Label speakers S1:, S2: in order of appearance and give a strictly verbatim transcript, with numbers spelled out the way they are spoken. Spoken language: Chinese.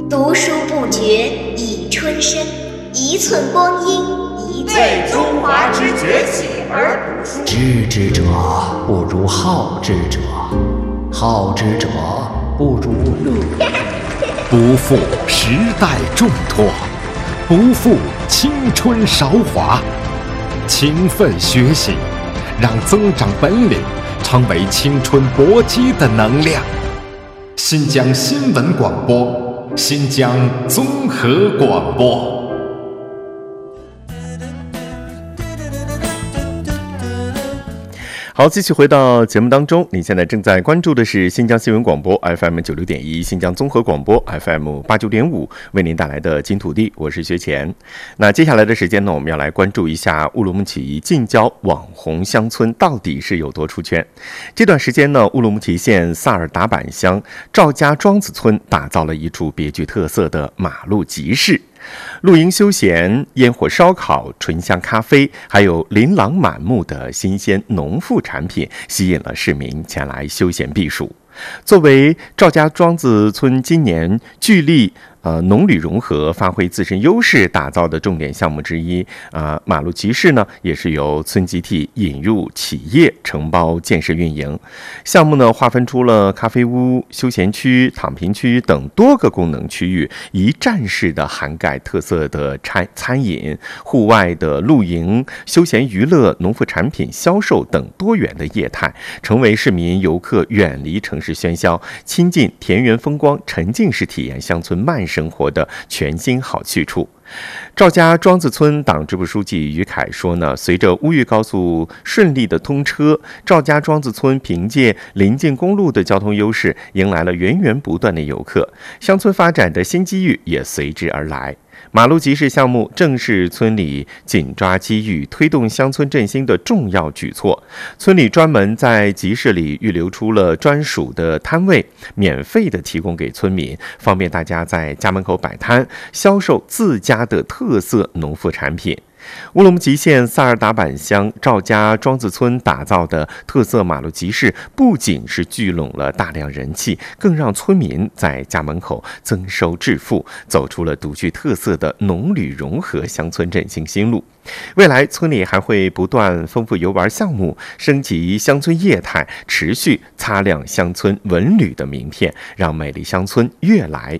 S1: 读书不觉已春深，一寸光阴一寸
S2: 为中华之崛起而读书。
S3: 知之者不如好之者，好之者不如乐。不负时代重托，不负青春韶华。勤奋学习，让增长本领成为青春搏击的能量。新疆新闻广播，新疆综合广播。
S4: 好，继续回到节目当中，你现在正在关注的是新疆新闻广播 F M 九六点一，新疆综合广播 F M 八九点五，为您带来的金土地，我是薛乾。那接下来的时间呢，我们要来关注一下乌鲁木齐近郊网红乡村到底是有多出圈。这段时间呢，乌鲁木齐县萨尔达坂乡赵家庄子村打造了一处别具特色的马路集市。露营休闲、烟火烧烤、醇香咖啡，还有琳琅满目的新鲜农副产品，吸引了市民前来休闲避暑。作为赵家庄子村今年聚力呃农旅融合、发挥自身优势打造的重点项目之一，呃，马路集市呢，也是由村集体引入企业承包建设运营。项目呢，划分出了咖啡屋、休闲区、躺平区等多个功能区域，一站式的涵盖特色的餐餐饮、户外的露营、休闲娱乐、农副产品销售等多元的业态，成为市民游客远离城市喧嚣，亲近田园风光，沉浸式体验乡村慢生活的全新好去处。赵家庄子村党支部书记于凯说呢，随着乌豫高速顺利的通车，赵家庄子村凭借临近公路的交通优势，迎来了源源不断的游客，乡村发展的新机遇也随之而来。马路集市项目正是村里紧抓机遇、推动乡村振兴的重要举措。村里专门在集市里预留出了专属的摊位，免费的提供给村民，方便大家在家门口摆摊，销售自家的特色农副产品。乌鲁木齐县萨尔达坂乡赵家庄子村打造的特色马路集市，不仅是聚拢了大量人气，更让村民在家门口增收致富，走出了独具特色的农旅融合乡村振兴新路。未来村里还会不断丰富游玩项目，升级乡村业态，持续擦亮乡村文旅的名片，让美丽乡村越来